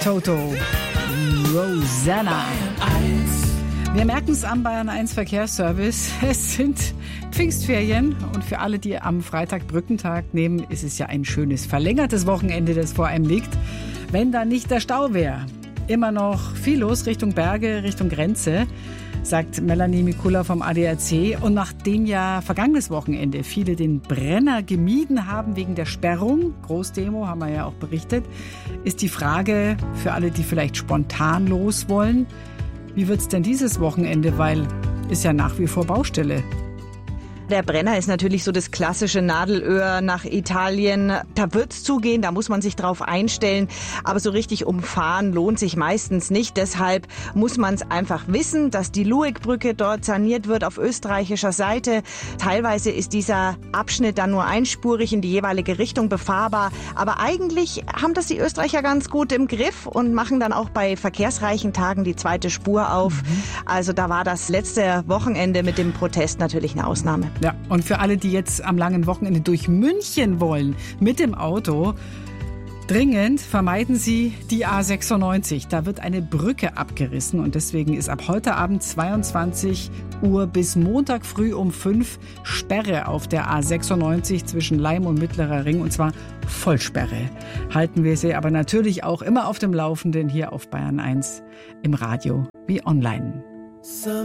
Toto, Rosanna. Wir merken es am Bayern 1 Verkehrsservice. Es sind Pfingstferien und für alle, die am Freitag Brückentag nehmen, ist es ja ein schönes verlängertes Wochenende, das vor einem liegt. Wenn da nicht der Stau wäre. Immer noch viel los Richtung Berge, Richtung Grenze, sagt Melanie Mikula vom ADAC. Und nachdem ja vergangenes Wochenende viele den Brenner gemieden haben wegen der Sperrung, Großdemo haben wir ja auch berichtet, ist die Frage für alle, die vielleicht spontan los wollen, wie wird's denn dieses Wochenende, weil ist ja nach wie vor Baustelle. Der Brenner ist natürlich so das klassische Nadelöhr nach Italien. Da wird's zugehen, da muss man sich drauf einstellen. Aber so richtig umfahren lohnt sich meistens nicht. Deshalb muss man es einfach wissen, dass die Luegbrücke dort saniert wird auf österreichischer Seite. Teilweise ist dieser Abschnitt dann nur einspurig in die jeweilige Richtung befahrbar. Aber eigentlich haben das die Österreicher ganz gut im Griff und machen dann auch bei verkehrsreichen Tagen die zweite Spur auf. Also da war das letzte Wochenende mit dem Protest natürlich eine Ausnahme. Ja, und für alle, die jetzt am langen Wochenende durch München wollen, mit dem Auto, dringend vermeiden Sie die A96. Da wird eine Brücke abgerissen und deswegen ist ab heute Abend 22 Uhr bis Montag früh um 5 Sperre auf der A96 zwischen Laim und Mittlerer Ring, und zwar Vollsperre. Halten wir Sie aber natürlich auch immer auf dem Laufenden hier auf Bayern 1 im Radio wie online.